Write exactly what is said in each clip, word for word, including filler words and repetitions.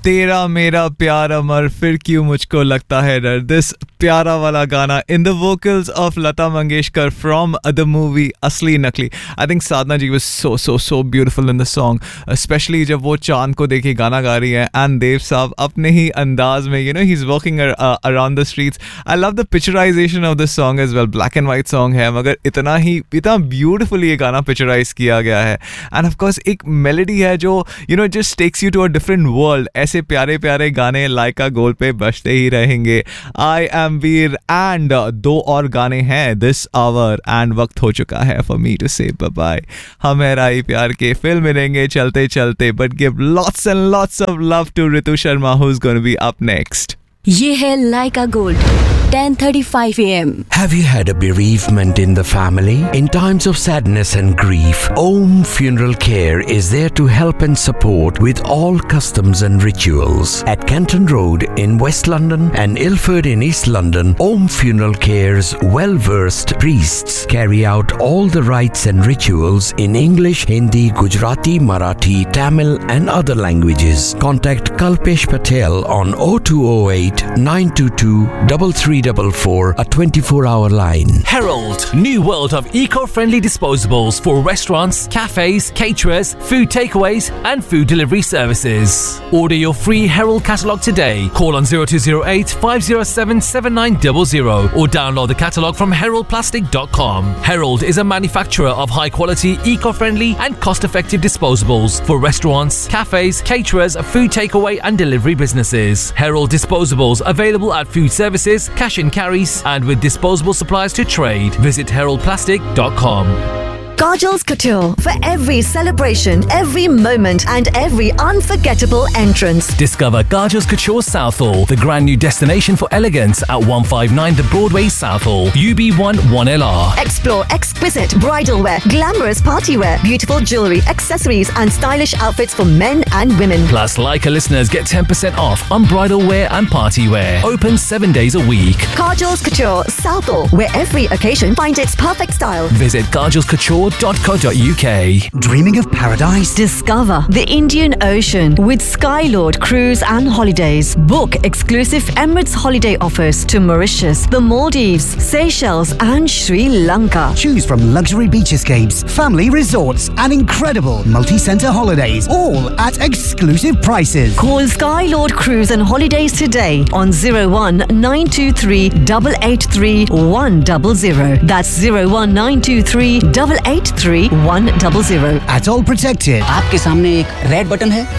तेरा मेरा प्यार अमर फिर क्यों मुझको लगता है डर. This प्यारा वाला गाना in the vocals of Lata Mangeshkar from the movie Asli Nakli. I think Sadhna ji was so so so beautiful in the song, especially जब वो चांद को देखे गाना गा रही है and देव साहब अपने ही अंदाज में, you know, he's walking uh, around the streets. I love the picturization of this song as well. Black and white song है मगर इतना ही इतना beautifully ये गाना picturize किया गया है. And of course एक melody है जो, you know, just takes you to a different world. ऐसे प्यारे प्यारे गाने लाइका गोल पे बजते ही रहेंगे. I am Veer and uh, दो और गाने हैं this hour and वक्त हो चुका है for me to say bye bye. हम है राई प्यार के, फिर मिलेंगे चलते चलते, but give lots and lots of love to Ritu Sharma who's going to be up next. ये है लाइका gold ten thirty-five a m Have you had a bereavement in the family? In times of sadness and grief, Om Funeral Care is there to help and support with all customs and rituals. At Canton Road in West London and Ilford in East London, Om Funeral Care's well-versed priests carry out all the rites and rituals in English, Hindi, Gujarati, Marathi, Tamil and other languages. Contact Kalpesh Patel on oh two oh eight nine two two three three four four, a twenty-four hour line. Herald, new world of eco-friendly disposables for restaurants, cafes, caterers, food takeaways and food delivery services. Order your free Herald catalogue today. Call on zero two zero eight five zero seven seven nine zero zero or download the catalogue from herald plastic dot com. Herald is a manufacturer of high-quality, eco-friendly and cost-effective disposables for restaurants, cafes, caterers, food takeaway and delivery businesses. Herald disposables available at food services, cash and carries and with disposable supplies to trade. Visit herald plastic dot com. Kajal's Couture. For every celebration, every moment and every unforgettable entrance. Discover Kajal's Couture Southall, the brand new destination for elegance at one fifty-nine The Broadway Southall, U B one one L R. Explore exquisite bridal wear, glamorous party wear, beautiful jewellery, accessories and stylish outfits for men and women. Plus, Leica listeners get ten percent off on bridal wear and party wear. Open seven days a week. Kajal's Couture Southall, where every occasion finds its perfect style. Visit kajals couture dot co dot u k. Dreaming of paradise? Discover the Indian Ocean with Skylord Cruise and Holidays. Book exclusive Emirates holiday offers to Mauritius, the Maldives, Seychelles and Sri Lanka. Choose from luxury beach escapes, family resorts and incredible multi-centre holidays, all at exclusive prices. Call Skylord Cruise and Holidays today on zero one nine two three eight eight three one zero zero. That's zero one nine two three eight eight three one zero zero. At all protected. आपके सामने एक red button है,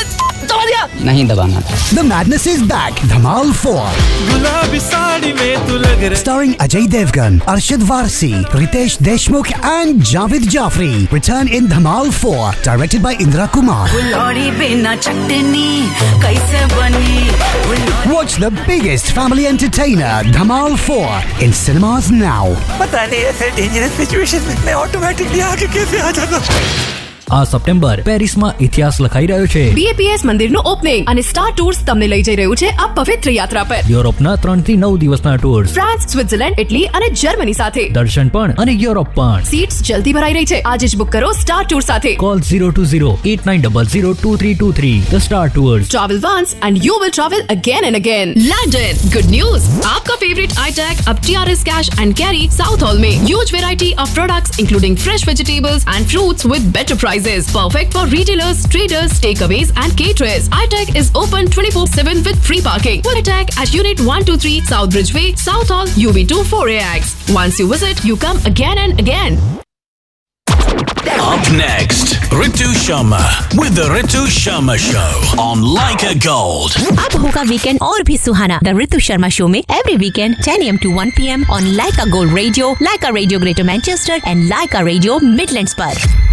दबा दिया, नहीं दबाना था. The madness is back. Dhamal four. गुलाबी साड़ी में तू लग रहा. Starring Ajay Devgan, Arshad Varsi, Ritesh Deshmukh and Javed Jafri. Return in Dhamal four. Directed by Indra Kumar. Watch the biggest family entertainer, Dhamal four, in cinemas now. पता नहीं ऐसे dangerous situation में मैं automatically आगे कैसे आ जाता. આ September પેરિસમાં ઇતિહાસ લખાઈ રહ્યો છે. B A P S મંદિરનું ઓપનિંગ અને સ્ટાર ટૂર્સ તમને લઈ જઈ રહ્યું છે આ પવિત્ર યાત્રા પર. યુરોપના ત્રણ થી નવ દિવસના ટૂર્સ, ફ્રાન્સ, સ્વિટ્ઝરલેન્ડ, ઇટલી અને જર્મની સાથે. દર્શન પણ અને યુરોપ પણ. સીટ્સ જલ્દી ભરાઈ રહી છે. આજે જ બુક કરો સ્ટાર ટૂર સાથે. Call zero two zero eight nine zero zero two three two three. The Star Tours. Travel once and you will travel again and again. London. Good news. आपका favourite iTac अब T R S Cash and Carry South Hall में. Huge variety of products including fresh vegetables and fruits with better prices. Perfect for retailers, traders, takeaways and caterers. iTac is open twenty-four seven with free parking. Full attack at Unit one two three South Bridge Way, South Hall, U B two four A X. Once you visit, you come again and again. Up next, Ritu Sharma with the Ritu Sharma Show on Leica Gold. अब होगा weekend और भी सुहाना. The Ritu Sharma Show में every weekend ten A M to one P M on Leica Gold Radio, Leica Radio Greater Manchester and Leica Radio Midlands पर.